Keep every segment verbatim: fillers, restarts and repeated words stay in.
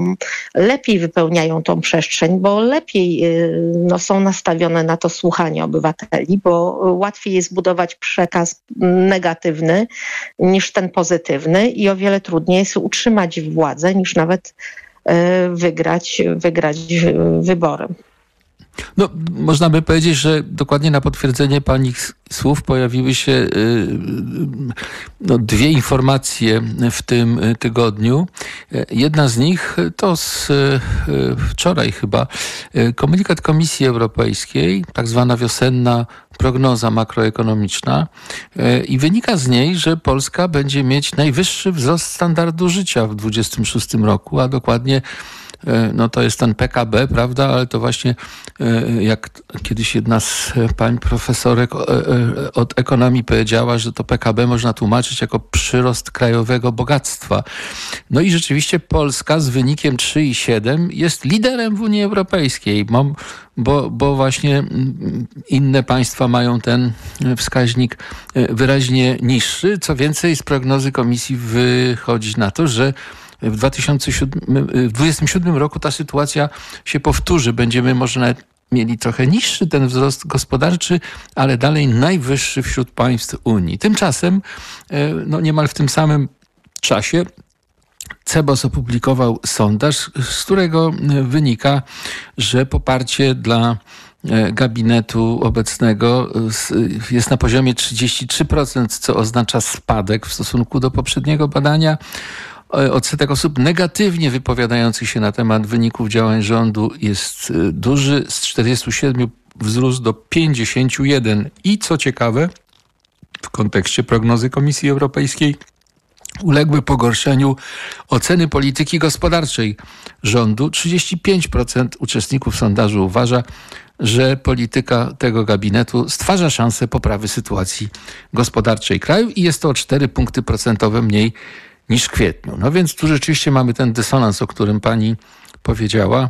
lepiej wypełniają tą przestrzeń, bo lepiej no, są nastawione na to słuchanie obywateli, bo łatwiej jest budować przekaz negatywny niż ten pozytywny i o wiele trudniej jest utrzymać władzę niż nawet wygrać, wygrać wybory. No, można by powiedzieć, że dokładnie na potwierdzenie pani słów pojawiły się no, dwie informacje w tym tygodniu. Jedna z nich to z wczoraj chyba komunikat Komisji Europejskiej, tak zwana wiosenna prognoza makroekonomiczna i wynika z niej, że Polska będzie mieć najwyższy wzrost standardu życia w dwudziestym szóstym roku, a dokładnie no to jest ten P K B, prawda, ale to właśnie jak kiedyś jedna z pań profesorek od ekonomii powiedziała, że to P K B można tłumaczyć jako przyrost krajowego bogactwa. No i rzeczywiście Polska z wynikiem trzy i siedem jest liderem w Unii Europejskiej, bo, bo właśnie inne państwa mają ten wskaźnik wyraźnie niższy. Co więcej, z prognozy Komisji wychodzi na to, że w dwa tysiące dwudziestym siódmym roku ta sytuacja się powtórzy. Będziemy może nawet mieli trochę niższy ten wzrost gospodarczy, ale dalej najwyższy wśród państw Unii. Tymczasem, no niemal w tym samym czasie, Cebos opublikował sondaż, z którego wynika, że poparcie dla gabinetu obecnego jest na poziomie trzydzieści trzy procent, co oznacza spadek w stosunku do poprzedniego badania. Odsetek osób negatywnie wypowiadających się na temat wyników działań rządu jest duży, z czterdziestu siedmiu wzrósł do pięćdziesięciu jeden. I co ciekawe, w kontekście prognozy Komisji Europejskiej uległy pogorszeniu oceny polityki gospodarczej rządu. trzydzieści pięć procent uczestników sondażu uważa, że polityka tego gabinetu stwarza szansę poprawy sytuacji gospodarczej kraju i jest to o cztery punkty procentowe mniej niż w kwietniu. No więc tu rzeczywiście mamy ten dysonans, o którym pani powiedziała.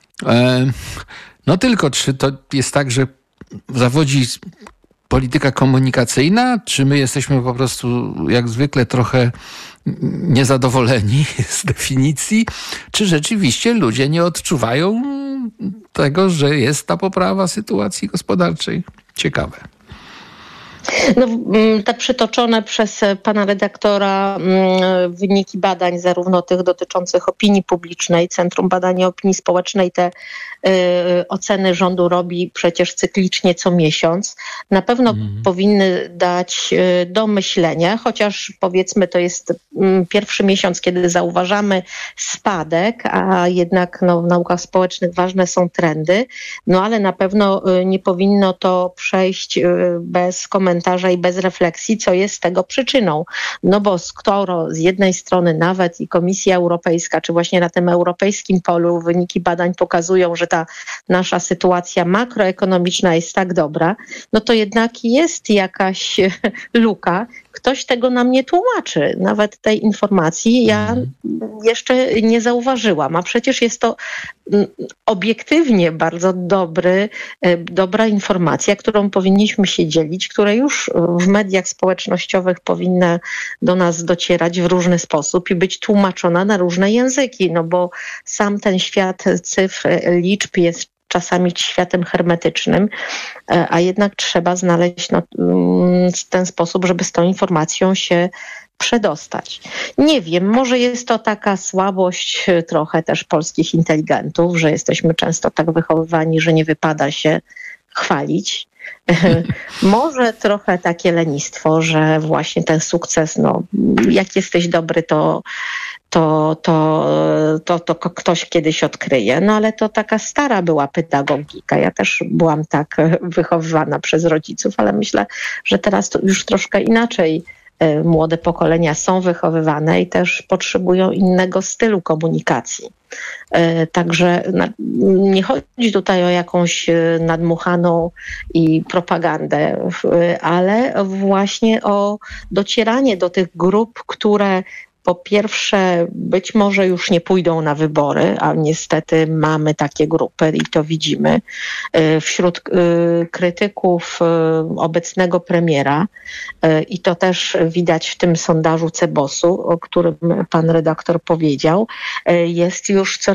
No tylko czy to jest tak, że zawodzi polityka komunikacyjna, czy my jesteśmy po prostu jak zwykle trochę niezadowoleni z definicji, czy rzeczywiście ludzie nie odczuwają tego, że jest ta poprawa sytuacji gospodarczej? Ciekawe. No, te przytoczone przez pana redaktora wyniki badań, zarówno tych dotyczących opinii publicznej, Centrum Badania Opinii Społecznej, te y, oceny rządu robi przecież cyklicznie co miesiąc, na pewno mm. powinny dać y, do myślenia, chociaż powiedzmy to jest y, pierwszy miesiąc, kiedy zauważamy spadek, a jednak no, w naukach społecznych ważne są trendy, no ale na pewno y, nie powinno to przejść y, bez komentarzy i bez refleksji, co jest tego przyczyną. No bo skoro z jednej strony nawet i Komisja Europejska, czy właśnie na tym europejskim polu wyniki badań pokazują, że ta nasza sytuacja makroekonomiczna jest tak dobra, no to jednak jest jakaś luka. Ktoś tego nam nie tłumaczy. Nawet tej informacji ja mm. jeszcze nie zauważyłam. A przecież jest to obiektywnie bardzo dobry, dobra informacja, którą powinniśmy się dzielić, która już w mediach społecznościowych powinna do nas docierać w różny sposób i być tłumaczona na różne języki, no bo sam ten świat cyfr, liczb jest czasami światem hermetycznym, a jednak trzeba znaleźć no, ten sposób, żeby z tą informacją się przedostać. Nie wiem, może jest to taka słabość trochę też polskich inteligentów, że jesteśmy często tak wychowywani, że nie wypada się chwalić. Może trochę takie lenistwo, że właśnie ten sukces, no jak jesteś dobry, to To, to, to, to ktoś kiedyś odkryje. No ale to taka stara była pedagogika. Ja też byłam tak wychowywana przez rodziców, ale myślę, że teraz to już troszkę inaczej młode pokolenia są wychowywane i też potrzebują innego stylu komunikacji. Także nie chodzi tutaj o jakąś nadmuchaną i propagandę, ale właśnie o docieranie do tych grup, które po pierwsze być może już nie pójdą na wybory, a niestety mamy takie grupy i to widzimy wśród krytyków obecnego premiera i to też widać w tym sondażu Cebosu, o którym pan redaktor powiedział, jest już coraz